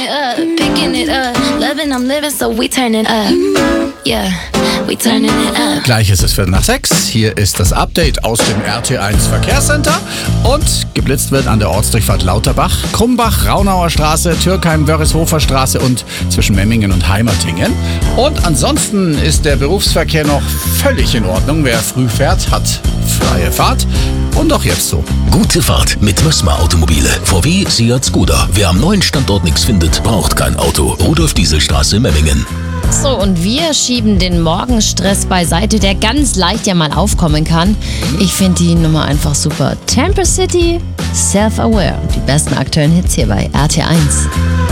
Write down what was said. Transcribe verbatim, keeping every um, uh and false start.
it up, picking it up, loving I'm living, so we turning up. Yeah, we turning it up. Gleich ist es Viertel nach sechs. Hier ist das Update aus dem R T eins Verkehrscenter. Und geblitzt wird an der Ortsdurchfahrt Lauterbach, Krumbach, Raunauer Straße, Türkheim, Wörrishofer Straße und zwischen Memmingen und Heimertingen. Und ansonsten ist der Berufsverkehr noch völlig in Ordnung. Wer früh fährt, hat freie Fahrt. Und auch jetzt so. Gute Fahrt mit Mössmer Automobile. V W, Seat, Skoda. Wer am neuen Standort nichts findet, braucht kein Auto. Rudolf-Diesel-Straße, Memmingen. So, und wir schieben den Morgenstress beiseite, der ganz leicht ja mal aufkommen kann. Ich finde die Nummer einfach super. Temper City, Self-Aware. Die besten aktuellen Hits hier bei R T eins.